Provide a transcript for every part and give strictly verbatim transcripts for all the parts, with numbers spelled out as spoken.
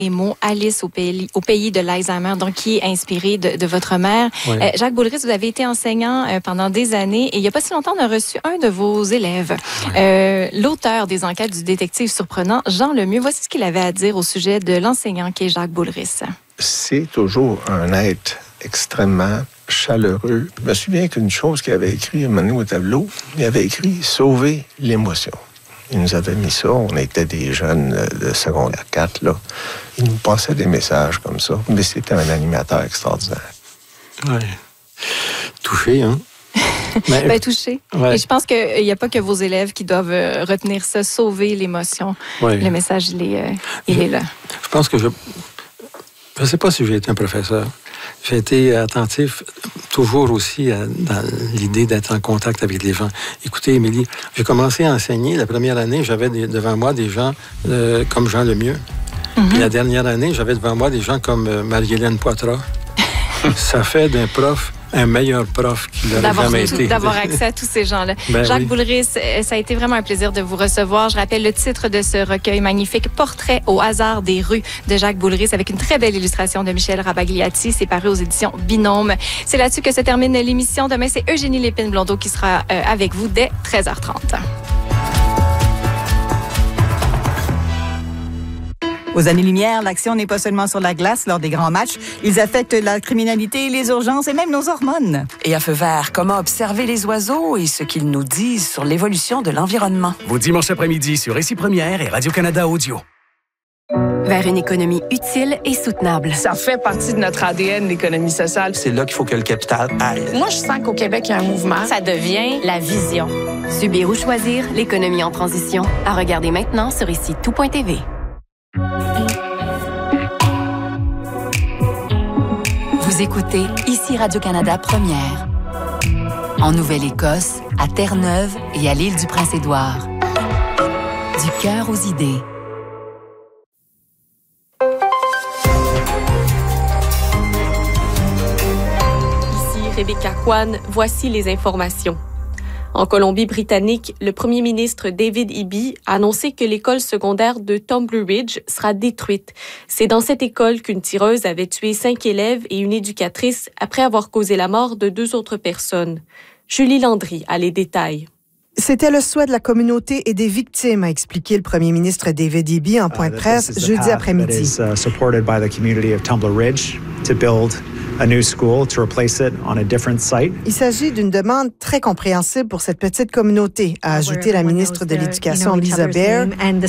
les mots Alice au pays, au pays de l'Alzheimer, donc qui est inspiré de, de votre mère. Oui. Euh, Jacques Boulris, vous avez été enseignant euh, pendant des années et il n'y a pas si longtemps, on a reçu un de vos élèves, oui. euh, l'auteur des enquêtes du détective surprenant, Jean Lemieux. Voici ce qu'il avait à dire au sujet de l'enseignant qui est Jacques Boulris. C'est toujours un être extrêmement chaleureux. Je me souviens qu'une chose qu'il avait écrit un moment donné au tableau, il avait écrit « Sauver l'émotion ». Il nous avait mis ça, on était des jeunes de secondaire quatre, là. Il nous passait des messages comme ça, mais c'était un animateur extraordinaire. Oui. Touché, hein? Mais, ben, touché. Ouais. Et je pense qu'il n'y a pas que vos élèves qui doivent retenir ça, sauver l'émotion. Ouais. Le message, il est, euh, il je, est là. Je pense que je... Je ne sais pas si j'ai été un professeur. J'ai été attentif toujours aussi à, dans l'idée d'être en contact avec les gens. Écoutez, Émilie, j'ai commencé à enseigner. La première année, j'avais des, devant moi des gens euh, comme Jean Lemieux. Mm-hmm. Et la dernière année, j'avais devant moi des gens comme euh, Marie-Hélène Poitras. Ça fait d'un prof un meilleur prof qu'il n'aurait d'avoir jamais tout, été. D'avoir accès à tous ces gens-là. Ben Jacques oui. Boulris, ça a été vraiment un plaisir de vous recevoir. Je rappelle le titre de ce recueil magnifique, Portrait au hasard des rues de Jacques Boulris, avec une très belle illustration de Michel Rabagliati. C'est paru aux éditions Binôme. C'est là-dessus que se termine l'émission. Demain, c'est Eugénie Lépine-Blondeau qui sera euh, avec vous dès treize heures trente. Aux années-lumière, l'action n'est pas seulement sur la glace lors des grands matchs. Ils affectent la criminalité, les urgences et même nos hormones. Et à feu vert, comment observer les oiseaux et ce qu'ils nous disent sur l'évolution de l'environnement. Vos dimanches après-midi sur Récit Première et Radio-Canada Audio. Vers une économie utile et soutenable. Ça fait partie de notre A D N, l'économie sociale. C'est là qu'il faut que le capital aille. Moi, je sens qu'au Québec, il y a un mouvement. Ça devient la vision. Subir ou choisir, l'économie en transition. À regarder maintenant sur ici tout point t v. Vous écoutez ici Radio-Canada Première. En Nouvelle-Écosse, à Terre-Neuve et à l'île du Prince-Édouard. Du cœur aux idées. Ici Rebecca Kwan, voici les informations. En Colombie-Britannique, le premier ministre David Eby a annoncé que l'école secondaire de Tumbler Ridge sera détruite. C'est dans cette école qu'une tireuse avait tué cinq élèves et une éducatrice après avoir causé la mort de deux autres personnes. Julie Landry a les détails. C'était le souhait de la communauté et des victimes, a expliqué le premier ministre David Eby en point de presse jeudi après-midi. Il s'agit d'une demande très compréhensible pour cette petite communauté, a ajouté la ministre de l'Éducation Lisa Bair.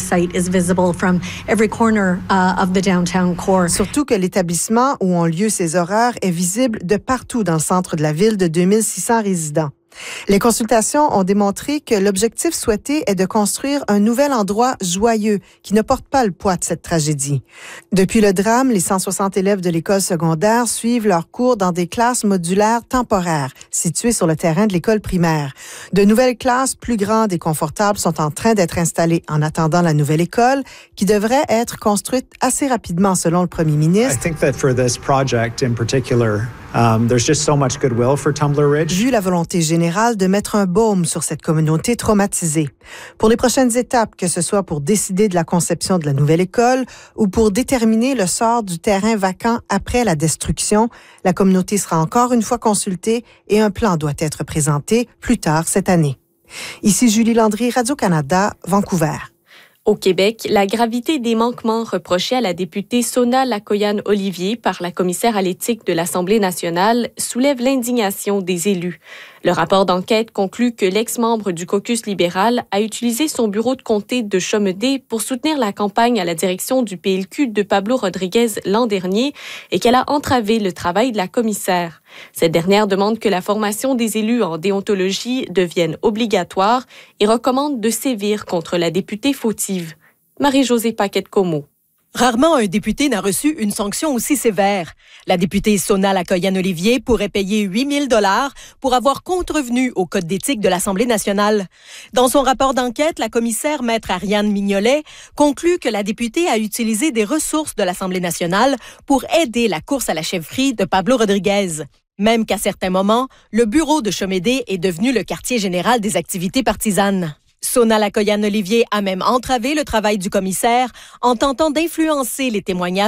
Surtout que l'établissement où ont lieu ces horreurs est visible de partout dans le centre de la ville de deux mille six cents résidents. Les consultations ont démontré que l'objectif souhaité est de construire un nouvel endroit joyeux qui ne porte pas le poids de cette tragédie. Depuis le drame, les cent soixante élèves de l'école secondaire suivent leurs cours dans des classes modulaires temporaires situées sur le terrain de l'école primaire. De nouvelles classes plus grandes et confortables sont en train d'être installées en attendant la nouvelle école qui devrait être construite assez rapidement selon le premier ministre. I think that for this project in particular, Um, there's just so much goodwill for Tumbler Ridge. Vu la volonté générale de mettre un baume sur cette communauté traumatisée. Pour les prochaines étapes, que ce soit pour décider de la conception de la nouvelle école ou pour déterminer le sort du terrain vacant après la destruction, la communauté sera encore une fois consultée et un plan doit être présenté plus tard cette année. Ici Julie Landry, Radio-Canada, Vancouver. Au Québec, la gravité des manquements reprochés à la députée Sona Lacoyan-Olivier par la commissaire à l'éthique de l'Assemblée nationale soulève l'indignation des élus. Le rapport d'enquête conclut que l'ex-membre du caucus libéral a utilisé son bureau de comté de Chomedey pour soutenir la campagne à la direction du P L Q de Pablo Rodriguez l'an dernier et qu'elle a entravé le travail de la commissaire. Cette dernière demande que la formation des élus en déontologie devienne obligatoire et recommande de sévir contre la députée fautive. Marie-Josée Paquette-Comeau. Rarement un député n'a reçu une sanction aussi sévère. La députée Sona Lacoyan-Olivier pourrait payer huit mille dollars pour avoir contrevenu au code d'éthique de l'Assemblée nationale. Dans son rapport d'enquête, la commissaire maître Ariane Mignolet conclut que la députée a utilisé des ressources de l'Assemblée nationale pour aider la course à la chefferie de Pablo Rodriguez. Même qu'à certains moments, le bureau de Chomedey est devenu le quartier général des activités partisanes. Sona Lacoyan-Olivier a même entravé le travail du commissaire en tentant d'influencer les témoignages